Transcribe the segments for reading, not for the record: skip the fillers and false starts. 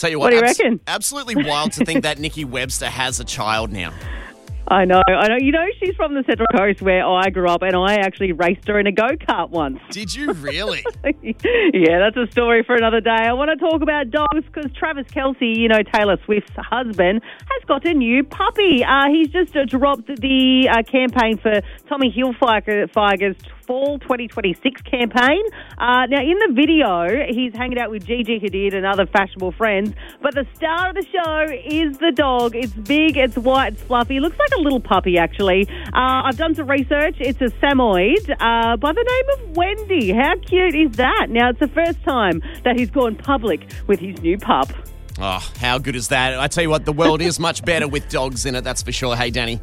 Tell you What do you reckon? Absolutely wild to think that Nikki Webster has a child now. I know. You know, she's from the Central Coast where I grew up, and I actually raced her in a go-kart once. Did you really? Yeah, that's a story for another day. I want to talk about dogs because Travis Kelce, you know, Taylor Swift's husband, has got a new puppy. He's just dropped the campaign for Tommy Hilfiger's Fall 2026 campaign. Now, in the video, he's hanging out with Gigi Hadid and other fashionable friends, but the star of the show is the dog. It's big, it's white, it's fluffy. It looks like a little puppy, actually. I've done some research. It's a Samoyed by the name of Wendy. How cute is that? Now, it's the first time that he's gone public with his new pup. Oh, how good is that? I tell you what, the world is much better with dogs in it, that's for sure. Hey, Danny.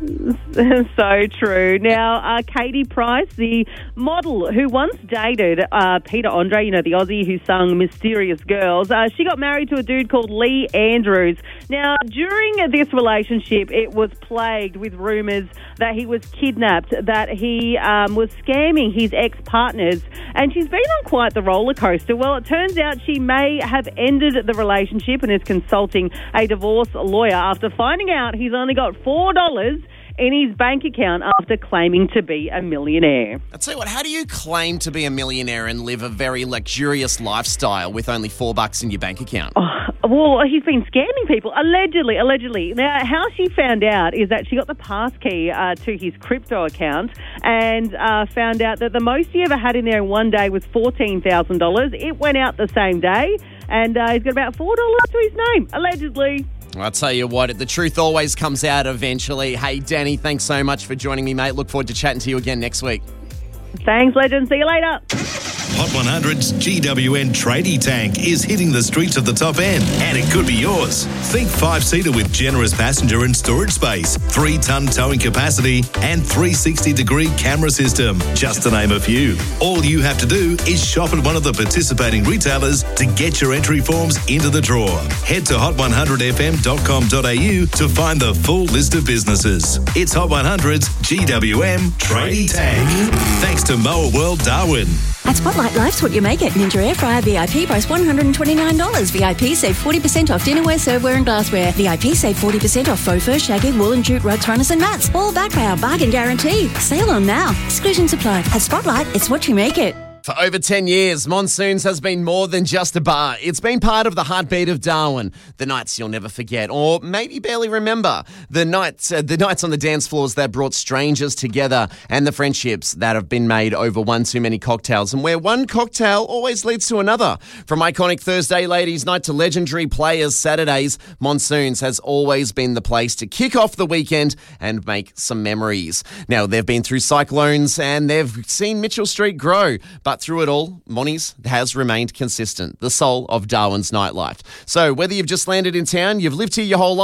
So true. Now, Katie Price, the model who once dated Peter Andre, you know, the Aussie who sung Mysterious Girls, she got married to a dude called Lee Andrews. Now, during this relationship, it was plagued with rumours that he was kidnapped, that he was scamming his ex-partners, and she's been on quite the roller coaster. Well, it turns out she may have ended the relationship and is consulting a divorce lawyer after finding out he's only got $4 in his bank account after claiming to be a millionaire. I'll tell you what, how do you claim to be a millionaire and live a very luxurious lifestyle with only $4 in your bank account? Well, he's been scamming people, allegedly. Now, how she found out is that she got the passkey to his crypto account and found out that the most he ever had in there in one day was $14,000. It went out the same day, and he's got about $4 to his name, allegedly. I'll tell you what, the truth always comes out eventually. Hey, Danny, thanks so much for joining me, mate. Look forward to chatting to you again next week. Thanks, legend. See you later. Hot 100's GWN Tradie Tank is hitting the streets of the top end, and it could be yours. Think 5-seater with generous passenger and storage space, 3-ton towing capacity, and 360-degree camera system, just to name a few. All you have to do is shop at one of the participating retailers to get your entry forms into the draw. Head to hot100fm.com.au to find the full list of businesses. It's Hot 100's GWM Tradie Tank. Thanks to Mower World Darwin. At Spotlight, life's what you make it. Ninja Air Fryer VIP price $129. VIP save 40% off dinnerware, serveware and glassware. VIP save 40% off faux fur, shaggy, wool and jute rugs, runners and mats. All backed by our bargain guarantee. Sale on now. Exclusions apply. At Spotlight, it's what you make it. For over 10 years, Monsoons has been more than just a bar. It's been part of the heartbeat of Darwin. The nights you'll never forget, or maybe barely remember. The nights on the dance floors that brought strangers together, and the friendships that have been made over one too many cocktails, and where one cocktail always leads to another. From iconic Thursday Ladies Night to legendary Players Saturdays, Monsoons has always been the place to kick off the weekend and make some memories. Now, they've been through cyclones and they've seen Mitchell Street grow, but through it all, Monty's has remained consistent, the soul of Darwin's nightlife. So whether you've just landed in town, you've lived here your whole life,